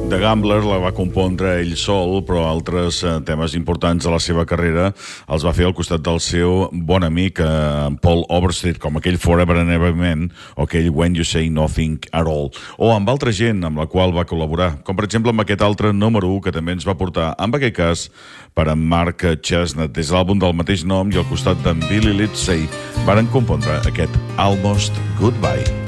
The Gambler la va compondre ell sol, però altres temes importants de la seva carrera els va fer al costat del seu bon amic Paul Overstreet, com aquell Forever and Ever Man o aquell When You Say Nothing at All, o amb altra gent amb la qual va col·laborar, com per exemple amb aquest altre número 1 que també ens va portar, en aquest cas, per en Mark Chestnut. Des de l'àlbum del mateix nom i al costat d'en Billy Lindsay varen compondre aquest Almost Goodbye.